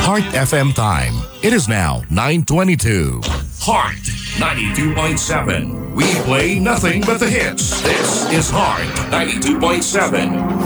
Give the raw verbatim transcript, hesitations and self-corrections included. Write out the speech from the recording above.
Heart F M time. It is now nine twenty-two. Heart ninety-two point seven. We play nothing but the hits. This is Heart ninety-two point seven.